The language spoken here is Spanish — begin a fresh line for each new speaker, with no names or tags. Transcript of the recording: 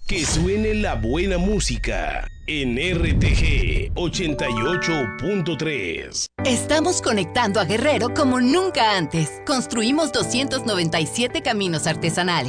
Que suene la buena música en RTG 88.3.
Estamos conectando a Guerrero como nunca antes. Construimos 297 caminos artesanales.